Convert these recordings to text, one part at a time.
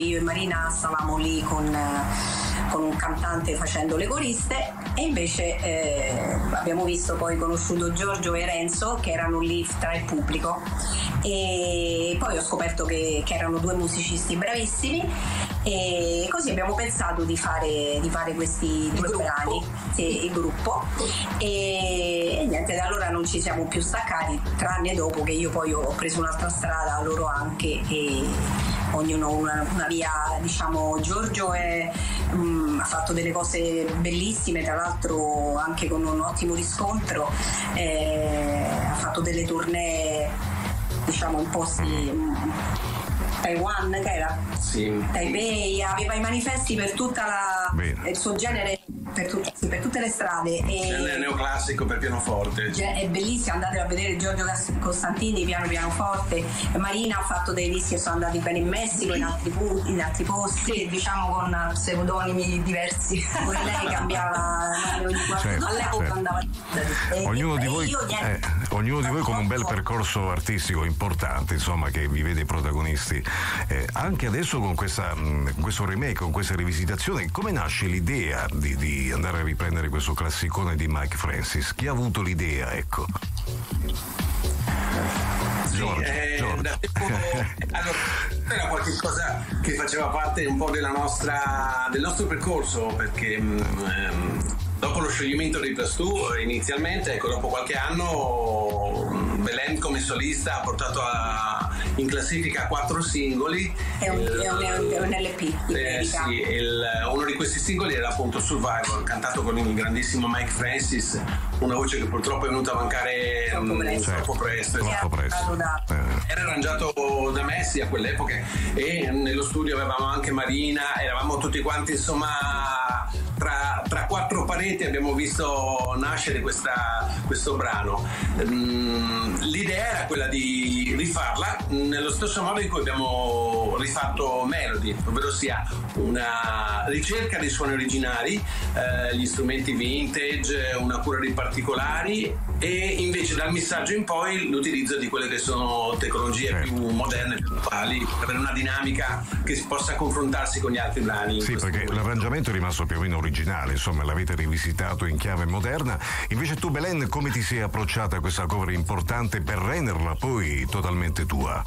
io e Marina stavamo lì con un cantante facendo le coriste, e invece abbiamo conosciuto Giorgio e Renzo che erano lì tra il pubblico, e poi ho scoperto che erano due musicisti bravissimi, e così abbiamo pensato di fare questi due brani, sì, il gruppo, e niente, da allora non ci siamo più staccati, tranne dopo che io poi ho preso un'altra strada, loro anche, e ognuno una via, diciamo. Giorgio ha fatto delle cose bellissime, tra l'altro anche con un ottimo riscontro, ha fatto delle tournée, diciamo, in posti, Taiwan, che era? Sì. Taipei, aveva i manifesti per tutta il suo genere, per tutte le strade. Genere neoclassico per pianoforte. È bellissimo, andate a vedere Giorgio Costantini, pianoforte. Marina ha fatto dei dischi che sono andati bene in Messico, in altri posti, sì, diciamo con pseudonimi diversi. Poi lei cambiava ogni quattro, all'epoca andava. Ognuno di voi con un bel percorso artistico importante, insomma, che vi vede protagonisti. Anche adesso con questo remake, con questa rivisitazione, come nasce l'idea di andare a riprendere questo classicone di Mike Francis? Chi ha avuto l'idea, ecco? Giorgio. Allora, era qualche cosa che faceva parte un po' del nostro percorso, perché dopo lo scioglimento dei Plus 2 inizialmente, dopo qualche anno Belen come solista ha portato in classifica 4 singoli. È un LP. Sì, uno di questi singoli era appunto Survivor, cantato con il grandissimo Mike Francis, una voce che purtroppo è venuta a mancare troppo presto. Era arrangiato da Messi a quell'epoca, e nello studio avevamo anche Marina, eravamo tutti quanti, insomma, tra quattro pareti abbiamo visto nascere questo brano. L'idea era quella di rifarla nello stesso modo in cui abbiamo rifatto Melody, ovvero sia una ricerca dei suoni originali, gli strumenti vintage, una cura dei particolari, e invece dal missaggio in poi l'utilizzo di quelle che sono tecnologie più moderne, più attuali, per avere una dinamica che si possa confrontarsi con gli altri brani. Sì, perché l'arrangiamento è rimasto più o meno originale, insomma, l'avete rivisitato in chiave moderna. Invece tu, Belen, come ti sei approcciata a questa cover importante per renderla poi totalmente tua?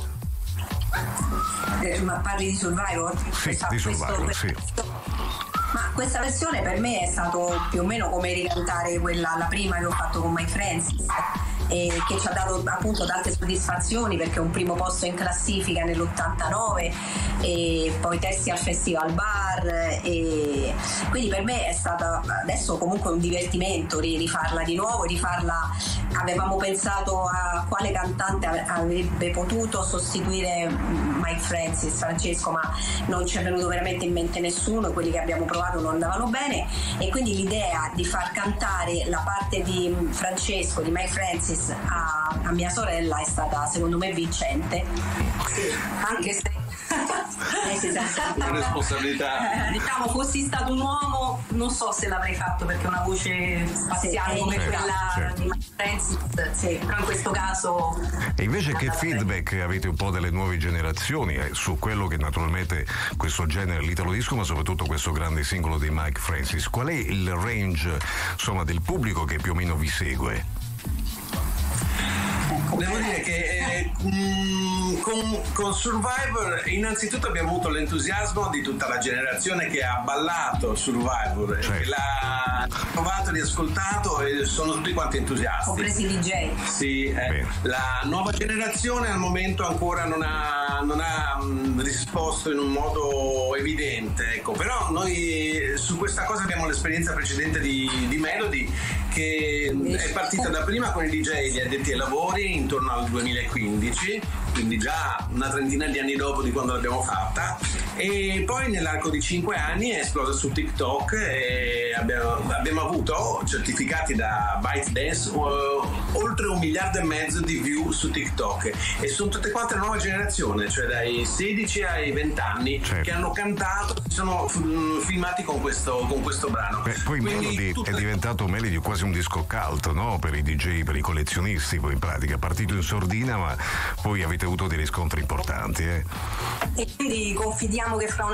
Ma parli di Survivor? Sì, di Survivor, sì. Ma questa versione per me è stato più o meno come ricantare la prima che ho fatto con Mike Francis, e che ci ha dato appunto tante soddisfazioni, perché un primo posto in classifica nell'89 e poi terzi al Festival Bar, e quindi per me è stata adesso comunque un divertimento rifarla di nuovo, avevamo pensato a quale cantante avrebbe potuto sostituire Mike Francis, Francesco, ma non ci è venuto veramente in mente nessuno, quelli che abbiamo provato non andavano bene, e quindi l'idea di far cantare la parte di Francesco, di Mike Francis, a mia sorella è stata secondo me vincente, anche se una responsabilità. Diciamo, fossi stato un uomo non so se l'avrei fatto, perché una voce spaziale come quella di Mike Francis, però in questo caso. E invece che feedback avete un po' delle nuove generazioni su quello che naturalmente questo genere, l'italo disco, ma soprattutto questo grande singolo di Mike Francis? Qual è il range, insomma, del pubblico che più o meno vi segue? Devo dire che con Survivor innanzitutto abbiamo avuto l'entusiasmo di tutta la generazione che ha ballato Survivor, che l'ha provato, riascoltato, e sono tutti quanti entusiasti, compresi i DJ. Sì, la nuova generazione al momento ancora non ha risposto in un modo evidente, ecco. Però noi su questa cosa abbiamo l'esperienza precedente di Melody, che è partita da prima con i DJ, gli addetti ai lavori, intorno al 2015, quindi già una trentina di anni dopo di quando l'abbiamo fatta, e poi nell'arco di 5 anni è esplosa su TikTok, e abbiamo avuto certificati da ByteDance oltre 1,5 miliardi di view su TikTok, e sono tutte quante la nuova generazione, cioè dai 16 ai 20 anni, che hanno cantato, si sono filmati con questo brano. Poi Melody è diventato quasi un disco cult, no? Per i DJ, per i collezionisti, poi in pratica è partito in sordina, ma poi avete avuto dei riscontri importanti. E quindi confidiamo che fra